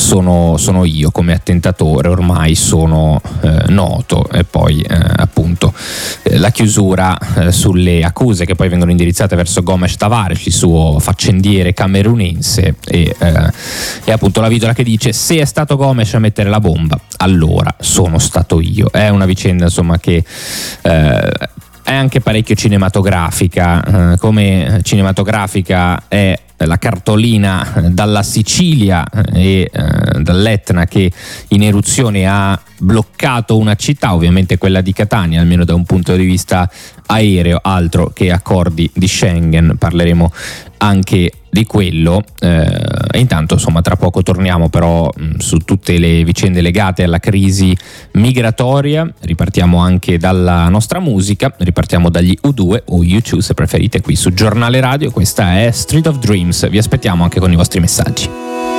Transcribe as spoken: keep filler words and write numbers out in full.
sono, sono io come attentatore, ormai sono eh, noto. E poi eh, appunto eh, la chiusura eh, sulle accuse che poi vengono indirizzate verso Gomes Tavares, il suo faccendiere camerunense, e, eh, e appunto la videola che dice: se è stato Gomes a mettere la bomba, allora sono stato io. È una vicenda insomma che eh, è anche parecchio cinematografica, eh, come cinematografica è la cartolina dalla Sicilia e eh, dall'Etna che in eruzione ha bloccato una città, ovviamente quella di Catania, almeno da un punto di vista aereo, altro che accordi di Schengen. Parleremo anche di quello. Eh, intanto insomma tra poco torniamo però mh, su tutte le vicende legate alla crisi migratoria. Ripartiamo anche dalla nostra musica, ripartiamo dagli U due o U due se preferite, qui su Giornale Radio. Questa è Street of Dreams, vi aspettiamo anche con i vostri messaggi.